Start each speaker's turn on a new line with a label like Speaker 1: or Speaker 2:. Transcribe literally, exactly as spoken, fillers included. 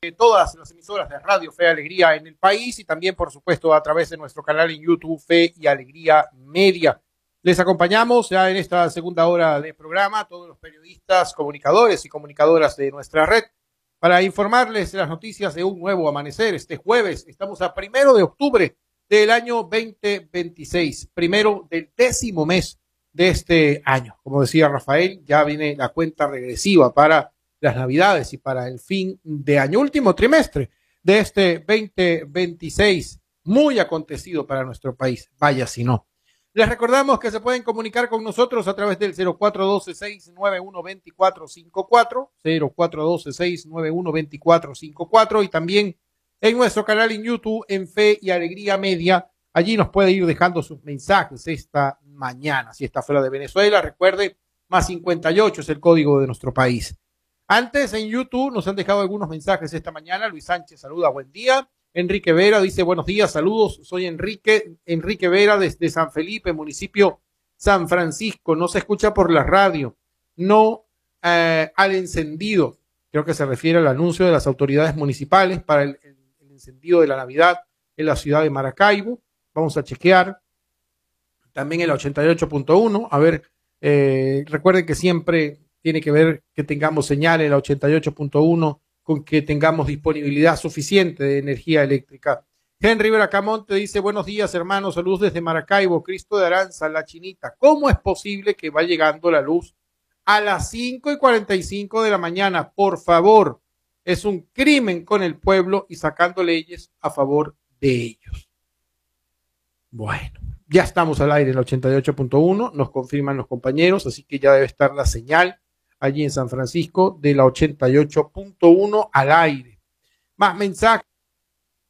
Speaker 1: de todas las emisoras de Radio Fe y Alegría en el país y también, por supuesto, a través de nuestro canal en YouTube Fe y Alegría Media. Les acompañamos ya en esta segunda hora de programa todos los periodistas, comunicadores y comunicadoras de nuestra red para informarles de las noticias de un nuevo amanecer. Este jueves estamos a primero de octubre del año veinte veintiséis, primero del décimo mes de este año. Como decía Rafael, ya viene la cuenta regresiva para las Navidades y para el fin de año, último trimestre de este veinte veintiséis, muy acontecido para nuestro país, vaya si no. Les recordamos que se pueden comunicar con nosotros a través del cero cuatro uno dos, seis nueve uno, dos cuatro cinco cuatro, cero cuatro uno dos, seis nueve uno, dos cuatro cinco cuatro y también en nuestro canal en YouTube en Fe y Alegría Media. Allí nos puede ir dejando sus mensajes esta mañana. Si está fuera de Venezuela, recuerde, más cincuenta y ocho es el código de nuestro país. Antes, en YouTube nos han dejado algunos mensajes esta mañana. Luis Sánchez saluda, buen día. Enrique Vera dice, buenos días, saludos. Soy Enrique, Enrique Vera desde San Felipe, municipio San Francisco. No se escucha por la radio, no eh, al encendido. Creo que se refiere al anuncio de las autoridades municipales para el, el, el encendido de la Navidad en la ciudad de Maracaibo. Vamos a chequear también el ochenta y ocho punto uno. A ver, eh, recuerden que siempre tiene que ver que tengamos señal en el ochenta y ocho punto uno con que tengamos disponibilidad suficiente de energía eléctrica. Henry Bracamonte dice, buenos días hermanos, saludos desde Maracaibo, Cristo de Aranza, La Chinita. ¿Cómo es posible que va llegando la luz a las cinco y cuarenta y cinco de la mañana? Por favor, es un crimen con el pueblo y sacando leyes a favor de ellos. Bueno, ya estamos al aire en el ochenta y ocho punto uno, nos confirman los compañeros, así que ya debe estar la señal allí en San Francisco de la ochenta y ocho punto uno al aire. Más mensajes.